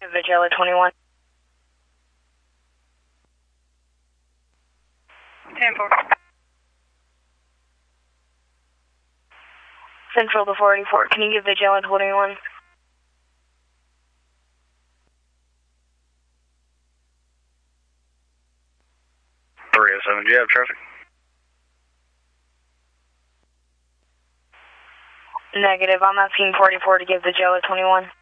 Vigila 21. 10-4. Central to 484. Can you give Vigila 21? Do you have traffic? Negative. I'm asking 44 to give Vigila 21.